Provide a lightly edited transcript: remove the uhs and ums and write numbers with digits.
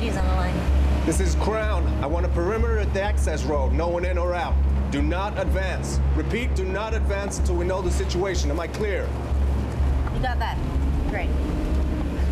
safety is on the line. This is Crown. I want a perimeter at the access road. No one in or out. Do not advance. Repeat, do not advance until we know the situation. Am I clear? You got that. Great.